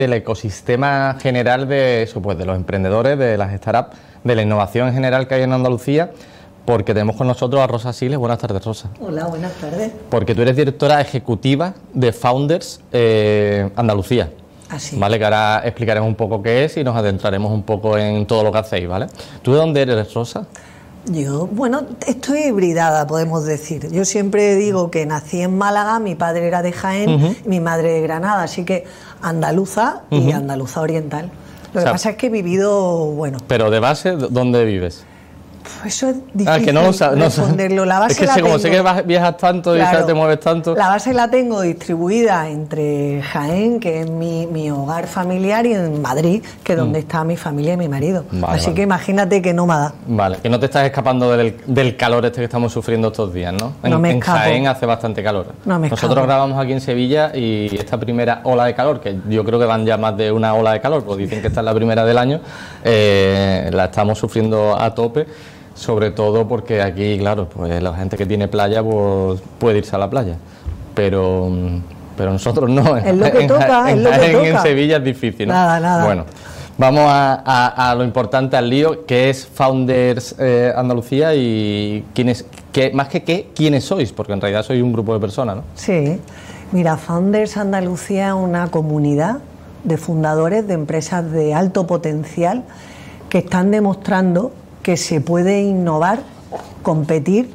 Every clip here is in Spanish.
del ecosistema general de eso, pues de los emprendedores, de las startups, de la innovación en general que hay en Andalucía, porque tenemos con nosotros a Rosa Siles. Buenas tardes, Rosa. Hola, buenas tardes. Porque tú eres directora ejecutiva de Founders Andalucía. Así. Vale, que ahora explicaremos un poco qué es y nos adentraremos un poco en todo lo que hacéis, ¿vale? ¿Tú de dónde eres, Rosa? Yo, bueno, estoy hibridada, podemos decir. Yo siempre digo que nací en Málaga, mi padre era de Jaén y mi madre de Granada, así que andaluza y andaluza oriental. Lo que pasa es que he vivido, bueno... Pero de base, ¿dónde vives? Pues eso es difícil que no responderlo. La base es que la como tengo, sé que viajas tanto, claro, y te mueves tanto... La base la tengo distribuida entre Jaén, que es mi hogar familiar, y en Madrid, que es donde está mi familia y mi marido. Vale, así que imagínate que nómada. Vale, que no te estás escapando del calor este que estamos sufriendo estos días, ¿no? En Jaén hace bastante calor. Nosotros grabamos aquí en Sevilla y esta primera ola de calor, que yo creo que van ya más de una ola de calor, porque dicen que esta es la primera del año, la estamos sufriendo a tope. Sobre todo porque aquí, claro, pues la gente que tiene playa pues puede irse a la playa, pero nosotros no. Es lo que toca, es lo que toca. En Sevilla es difícil, ¿no? Nada. Bueno, vamos a lo importante, al lío, que es Founders Andalucía y quiénes sois, porque en realidad sois un grupo de personas, ¿no? Sí, mira, Founders Andalucía es una comunidad de fundadores de empresas de alto potencial que están demostrando que se puede innovar, competir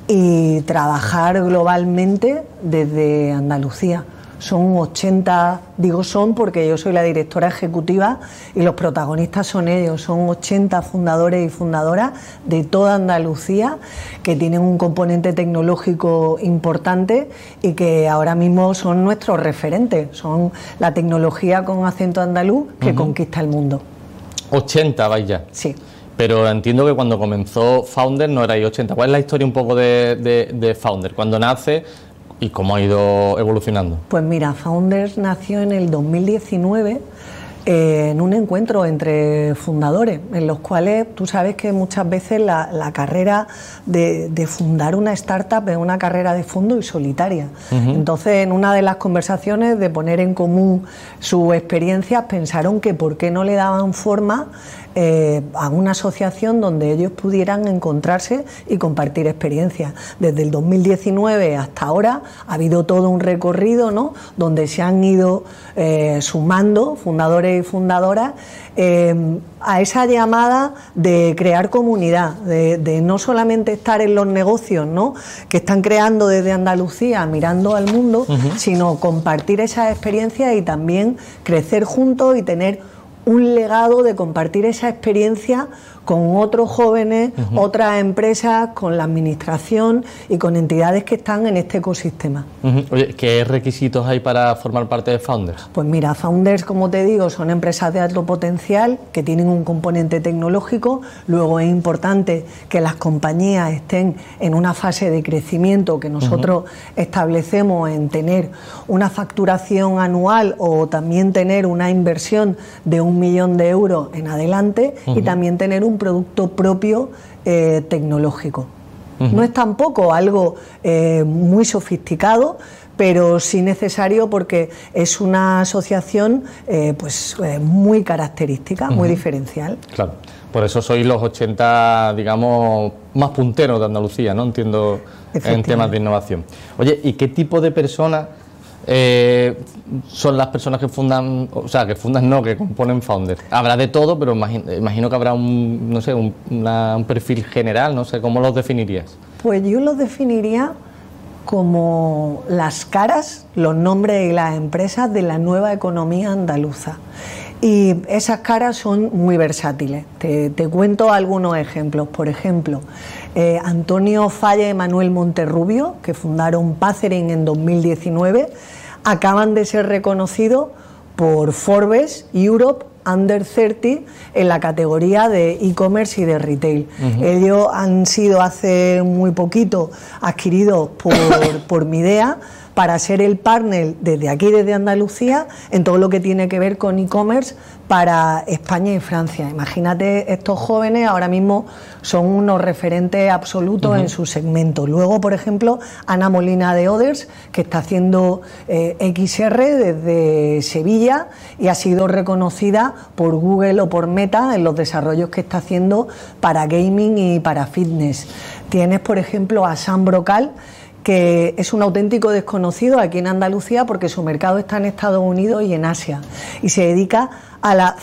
y trabajar globalmente desde Andalucía. Son 80, digo son porque yo soy la directora ejecutiva y los protagonistas son ellos, son 80 fundadores y fundadoras de toda Andalucía que tienen un componente tecnológico importante y que ahora mismo son nuestros referentes, son la tecnología con acento andaluz que conquista el mundo. 80, vaya. Sí. Pero entiendo que cuando comenzó Founder no erais 80. ¿Cuál es la historia un poco de Founder? ¿Cuándo nace y cómo ha ido evolucionando? Pues mira, Founders nació en el 2019 en un encuentro entre fundadores, en los cuales tú sabes que muchas veces la carrera de fundar una startup es una carrera de fondo y solitaria. Entonces, en una de las conversaciones de poner en común sus experiencias, pensaron que por qué no le daban forma a una asociación donde ellos pudieran encontrarse y compartir experiencias. Desde el 2019 hasta ahora ha habido todo un recorrido, ¿no?, donde se han ido sumando fundadores y fundadoras a esa llamada de crear comunidad, de no solamente estar en los negocios, ¿no?, que están creando desde Andalucía mirando al mundo, sino compartir esas experiencias y también crecer juntos y tener un legado de compartir esa experiencia con otros jóvenes, otras empresas, con la administración y con entidades que están en este ecosistema. Oye, ¿qué requisitos hay para formar parte de Founders? Pues mira, Founders, como te digo, son empresas de alto potencial que tienen un componente tecnológico. Luego es importante que las compañías estén en una fase de crecimiento que nosotros establecemos en tener una facturación anual o también tener una inversión de 1 millón de euros en adelante y también tener un producto propio tecnológico. No es tampoco algo muy sofisticado, pero sí necesario porque es una asociación muy característica, muy diferencial. Claro, por eso sois los 80, digamos, más punteros de Andalucía, ¿no? Entiendo, en temas de innovación. Oye, ¿y qué tipo de personas son las personas que fundan, que componen Founders? Habrá de todo, pero imagino que habrá un perfil general, no sé, ¿cómo los definirías? Pues yo los definiría como las caras, los nombres y las empresas de la nueva economía andaluza. Y esas caras son muy versátiles. Te cuento algunos ejemplos. Por ejemplo, Antonio Falla y Manuel Monterrubio, que fundaron Pacering en 2019, acaban de ser reconocidos por Forbes Europe Under 30 en la categoría de e-commerce y de retail. Ellos han sido hace muy poquito adquiridos por Midea para ser el partner desde aquí, desde Andalucía, en todo lo que tiene que ver con e-commerce para España y Francia. Imagínate, estos jóvenes ahora mismo son unos referentes absolutos en su segmento. Luego, por ejemplo, Ana Molina de Others, que está haciendo XR desde Sevilla y ha sido reconocida por Google o por Meta en los desarrollos que está haciendo para gaming y para fitness. Tienes, por ejemplo, a Sam Brocal, que es un auténtico desconocido aquí en Andalucía porque su mercado está en Estados Unidos y en Asia, y se dedica a la